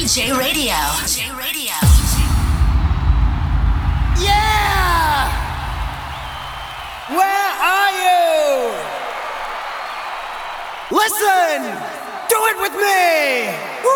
J Radio. J Radio. Yeah! Where are you? Listen! Do it with me! Woo!